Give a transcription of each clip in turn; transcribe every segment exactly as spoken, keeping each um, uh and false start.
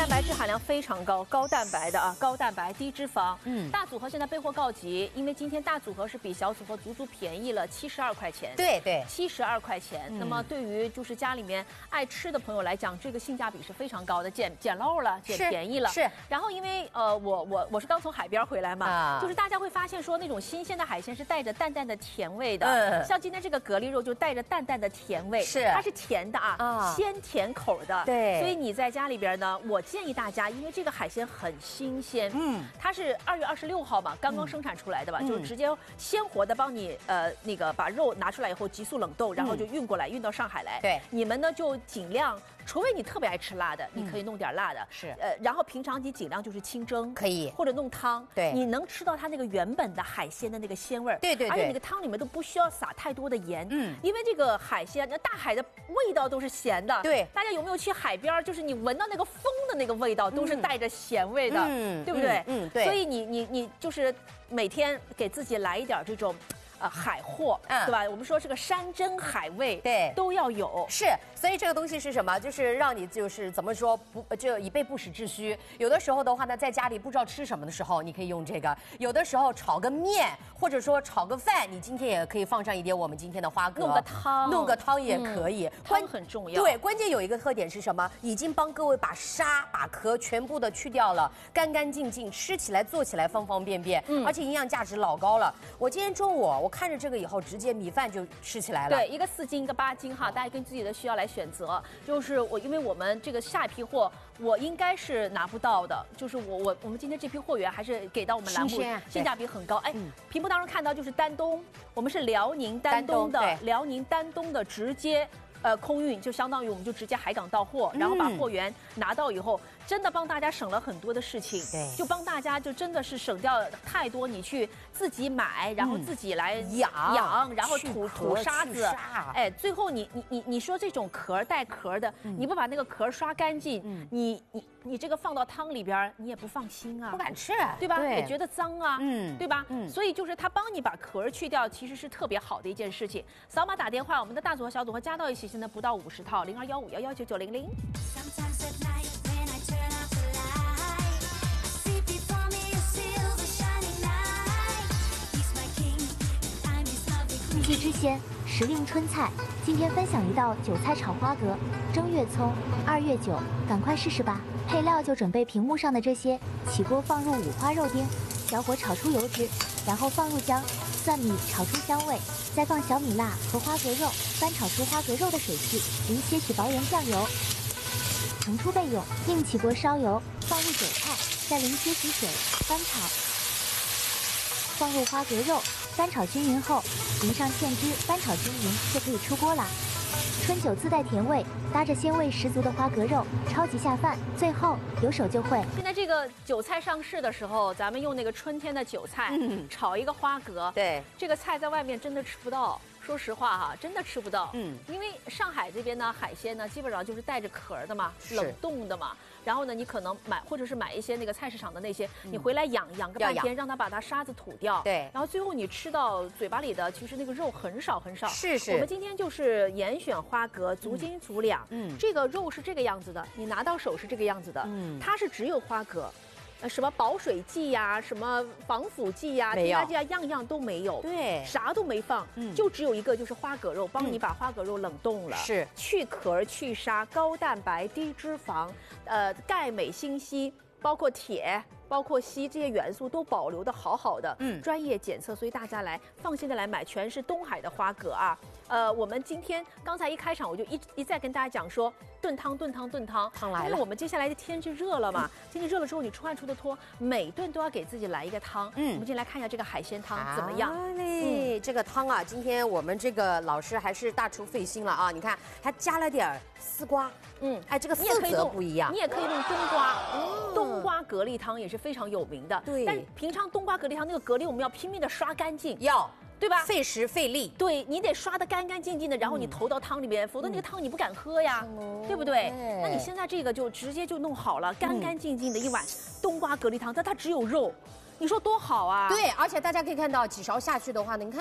蛋白质含量非常高，高蛋白的啊，高蛋白低脂肪。 嗯， 大组合现在备货告急，因为今天大组合是比小组合足足便宜了七十二块钱。 对对， 七十二块钱。 嗯、 那么对于就是家里面爱吃的朋友来讲，这个性价比是非常高的，捡捡漏了，捡便宜了。 是。 然后因为呃，我我我是刚从海边回来嘛， 啊、 就是大家会发现说那种新鲜的海鲜是带着淡淡的甜味的。 嗯。 像今天这个蛤蜊肉就带着淡淡的甜味， 是， 它是甜的啊， 啊鲜甜口的。 对。 所以你在家里边呢，我建议大家，因为这个海鲜很新鲜， 嗯， 它是二月二十六号嘛，刚刚生产出来的吧，嗯、就直接鲜活的帮你呃那个把肉拿出来以后急速冷冻，然后就运过来，嗯、运到上海来。 对， 你们呢就尽量，除非你特别爱吃辣的，你可以弄点辣的， 嗯、是， 呃，然后平常你尽量就是清蒸， 可以， 或者弄汤， 对， 你能吃到它那个原本的海鲜的那个鲜味儿， 对对对， 而且那个汤里面都不需要撒太多的盐， 嗯， 因为这个海鲜，那大海的味道都是咸的， 对， 大家有没有去海边？就是你闻到那个风的那个味道，都是带着咸味的， 嗯， 对不对？ 嗯，嗯对。 所以你你你就是每天给自己来一点这种。呃，海货，嗯，对吧？我们说这个山珍海味， 对， 都要有。 是，所以这个东西是什么？就是让你就是怎么说不就以备不时之需。有的时候的话呢，在家里不知道吃什么的时候，你可以用这个；有的时候炒个面，或者说炒个饭，你今天也可以放上一点我们今天的花蛤， 弄个汤， 弄个汤也可以。 嗯、汤很重要。 对，关键有一个特点是什么？已经帮各位把沙、把壳全部的去掉了，干干净净，吃起来、做起来方方便便，嗯，而且营养价值老高了。我今天中午我看着这个以后。直接米饭就吃起来了。 对，一个四斤，一个八斤哈，大家根据自己的需要来选择。就是我，因为我们这个下一批货，我应该是拿不到的。就是我我我们今天这批货源还是给到我们栏目，性价比很高。哎，嗯、屏幕当中看到就是丹东，我们是辽宁丹东的，辽宁丹东的直接。呃，空运就相当于我们就直接海港到货，然后把货源拿到以后，真的帮大家省了很多的事情。 对， 就帮大家就真的是省掉太多你去自己买，然后自己来养养，然后吐吐沙子。 沙哎，最后你你你你说这种壳带壳的，嗯、你不把那个壳刷干净，嗯、你你你这个放到汤里边，你也不放心啊， 不敢吃， 对吧？ 对也觉得脏啊，嗯，对吧？ 嗯， 所以就是他帮你把壳去掉，其实是特别好的一件事情。扫码打电话，我们的大组和小组和加到一起。现在不到五十套，零二幺五幺幺九九零零。 四季之鲜，时令春菜。今天分享一道韭菜炒花蛤，正月葱，二月韭，赶快试试吧！配料就准备屏幕上的这些。起锅放入五花肉丁，小火炒出油脂，然后放入姜、蒜米炒出香味。再放小米辣和花蛤肉，翻炒出花蛤肉的水汽，淋些许薄盐酱油，盛出备用。另起锅烧油，放入韭菜，再淋些许水，翻炒。放入花蛤肉，翻炒均匀后，淋上芡汁，翻炒均匀就可以出锅啦。春韭自带甜味，搭着鲜味十足的花蛤肉，超级下饭。最后有手就会。 现在这个韭菜上市的时候，咱们用那个春天的韭菜、嗯、炒一个花蛤， 对， 这个菜在外面真的吃不到。说实话哈，真的吃不到。嗯，因为上海这边呢，海鲜呢基本上就是带着壳的嘛，冷冻的嘛。然后呢，你可能买或者是买一些那个菜市场的那些，嗯、你回来养养个半天，让它把它沙子吐掉。 对。 然后最后你吃到嘴巴里的，其实那个肉很少很少。 是是。 我们今天就是严选花蛤，足斤足两。嗯。这个肉是这个样子的，你拿到手是这个样子的。嗯。它是只有花蛤。呃，什么保水剂呀、啊，什么防腐剂呀、啊，添加剂啊，样样都没有， 对， 啥都没放，嗯，就只有一个，就是花蛤肉，帮你把花蛤肉冷冻了， 是、嗯、 去壳、去沙，高蛋白、低脂肪，呃，钙、镁、锌、硒，包括铁。包括硒这些元素都保留的好好的，嗯，专业检测，所以大家来放心的来买，全是东海的花蛤啊。呃，我们今天刚才一开场我就一一再跟大家讲说，炖汤炖汤炖汤， 汤来了。 因为我们接下来的天气热了嘛，天气热了之后你出汗出的脱，每顿都要给自己来一个汤。嗯，我们今天来看一下这个海鲜汤怎么样。 嘞、嗯，这个汤啊，今天我们这个老师还是大厨费心了啊！你看，还加了点丝瓜。嗯，哎，这个色泽不一样。 你也可以弄冬瓜，哦、冬瓜蛤蜊汤也是非常有名的。 对， 但平常冬瓜蛤蜊汤那个蛤蜊我们要拼命的刷干净， 要对吧？ 费时费力。 对，你得刷得干干净净的，然后你投到汤里边，嗯、否则那个汤你不敢喝呀，嗯、对不对？对。那你现在这个就直接就弄好了，干干净净的一碗冬瓜蛤蜊汤，但它只有肉，你说多好啊！ 对，而且大家可以看到几勺下去的话，你看。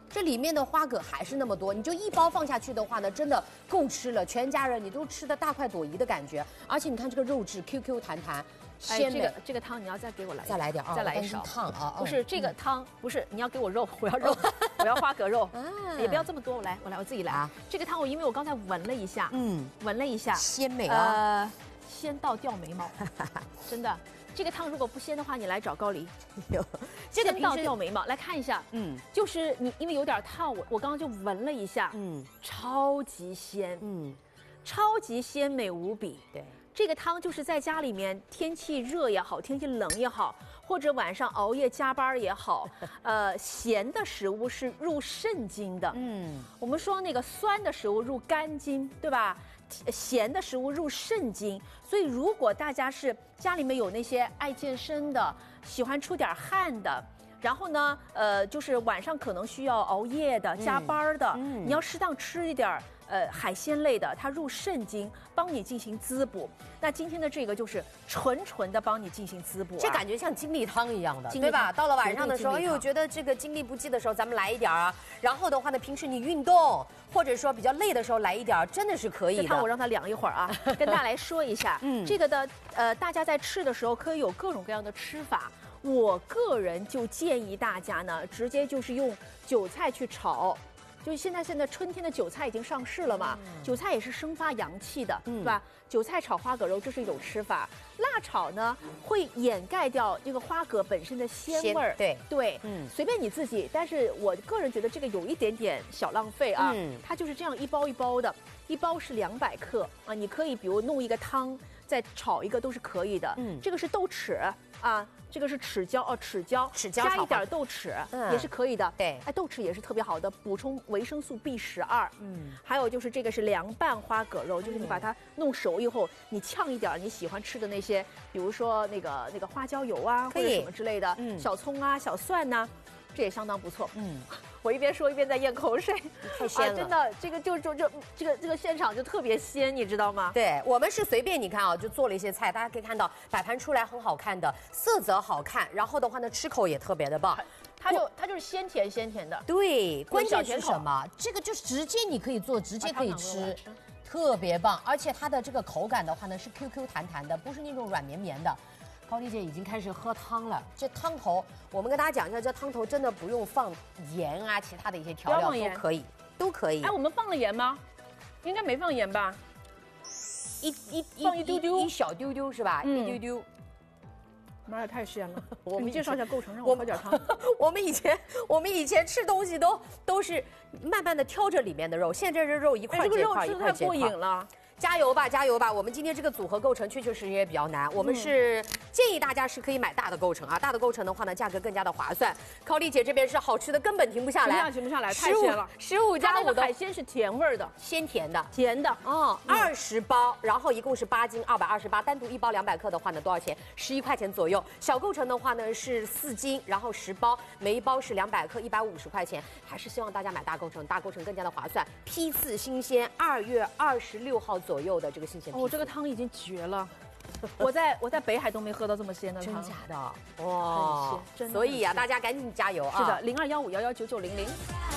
这里面的花蛤还是那么多，你就一包放下去的话呢，真的够吃了，全家人你都吃的大快朵颐的感觉。而且你看这个肉质 Q Q 弹弹。鲜美， 哎、这个这个汤你要再给我来， 再来点啊， 再来一勺烫啊！ 不是这个汤，不是你要给我肉，我要肉，我要花蛤肉，啊、也不要这么多，我来，我来，我自己来。啊、这个汤我因为我刚才闻了一下，嗯，闻了一下， 鲜美啊， 呃，鲜到掉眉毛，真的。这个汤如果不鲜的话，你来找高丽。 有， 鲜到掉眉毛。来看一下，嗯，就是你因为有点烫，我我刚刚就闻了一下，嗯，超级鲜，嗯，超级鲜美无比， 对。 这个汤就是在家里面，天气热也好，天气冷也好，或者晚上熬夜加班也好，呃，咸的食物是入肾经的。嗯，我们说那个酸的食物入肝经，对吧？咸的食物入肾经。所以如果大家是家里面有那些爱健身的，喜欢出点汗的。然后呢，呃，就是晚上可能需要熬夜的、加班的，嗯嗯、你要适当吃一点呃海鲜类的，它入肾经，帮你进行滋补。那今天的这个就是纯纯的帮你进行滋补、啊， 这感觉像精力汤一样的，对吧？到了晚上的时候，哎呦，觉得这个精力不济的时候，咱们来一点啊。然后的话呢，平时你运动或者说比较累的时候来一点，真的是可以的。 这汤我让它凉一会儿啊，跟大家来说一下，嗯，这个的呃，大家在吃的时候可以有各种各样的吃法。我个人就建议大家呢，直接就是用韭菜去炒，就是现在现在春天的韭菜已经上市了嘛，嗯、韭菜也是生发阳气的，嗯、对吧？韭菜炒花蛤肉这是一种吃法，辣炒呢会掩盖掉这个花蛤本身的鲜味儿， 对对，嗯，随便你自己，但是我个人觉得这个有一点点小浪费啊，嗯、它就是这样一包一包的，一包是两百克啊，你可以比如弄一个汤，再炒一个都是可以的，嗯，这个是豆豉啊。这个是豉椒哦，豉椒， 豉椒加一点豆豉、嗯、也是可以的。 对， 哎，豆豉也是特别好的，补充维生素 B 十二。嗯，还有就是这个是凉拌花蛤肉，就是你把它弄熟以后，你炝一点你喜欢吃的那些，比如说那个那个花椒油啊，或者什么之类的，嗯，小葱啊、小蒜呐、啊，这也相当不错。嗯。我一边说一边在咽口水， 太鲜了、 啊！真的，这个就就就这个这个现场就特别鲜，你知道吗？ 对，我们是随便你看啊，就做了一些菜，大家可以看到摆盘出来很好看的，色泽好看，然后的话呢，吃口也特别的棒。 它就它就是鲜甜鲜甜的。 对，关键是什么？这个就是直接你可以做，直接可以吃，特别棒。而且它的这个口感的话呢，是 Q Q 弹弹的，不是那种软绵绵的。高丽姐已经开始喝汤了，这汤头我们跟大家讲一下，这汤头真的不用放盐啊，其他的一些调料都可以，都可以。 哎，我们放了盐吗？应该没放盐吧？ 一一放一丢丢， 一小丢丢是吧？嗯、一丢丢。 妈呀，太鲜了！我们介绍一下构成，让我喝点汤。 我们以前我们以前吃东西都都是慢慢的挑着里面的肉，现在这肉一块接一块，一块接一块。 过瘾了。 加油吧，加油吧！我们今天这个组合构成确确实实也比较难，我们是建议大家是可以买大的构成啊，大的构成的话呢，价格更加的划算。高丽姐这边是好吃的根本停不下来， 停不下来，太鲜了。 十五加五的海鲜是甜味的， 鲜甜的， 甜的哦。二十包，然后一共是八斤，二百二十八，单独一包两百克的话呢，多少钱？十一块钱左右。小构成的话呢是四斤，然后十包，每一包是两百克，一百五十块钱。还是希望大家买大构成，大构成更加的划算，批次新鲜，二月二十六号左右的这个新鲜。 哦，这个汤已经绝了，我在我在北海都没喝到这么鲜的汤， 真假的？哇，很鲜，真的。所以啊，大家赶紧加油啊！ 是的，零二幺五幺幺九九零零。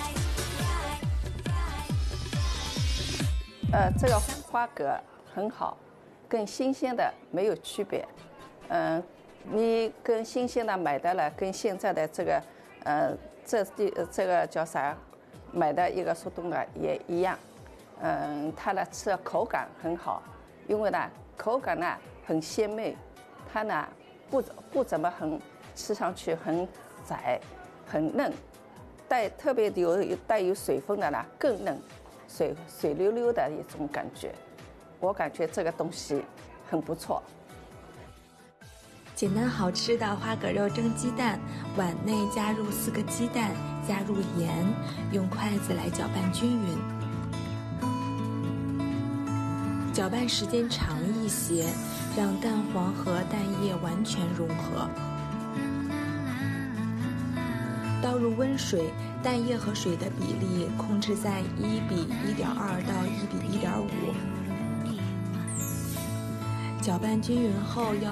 呃，这个花蛤很好，跟新鲜的没有区别。嗯、呃，你跟新鲜的买的了，跟现在的这个，呃，这地这个叫啥，买的一个速冻的也一样。嗯，它呢吃口感很好，因为呢口感呢很鲜美，它呢不不怎么很吃上去很窄，很嫩，带特别有带有水分的呢更嫩，水水溜溜的一种感觉，我感觉这个东西很不错。 简单好吃的花蛤肉蒸鸡蛋，碗内加入四个鸡蛋，加入盐，用筷子来搅拌均匀。搅拌时间长一些，让蛋黄和蛋液完全融合。倒入温水，蛋液和水的比例控制在一比一点二到一比一点五。搅拌均匀后要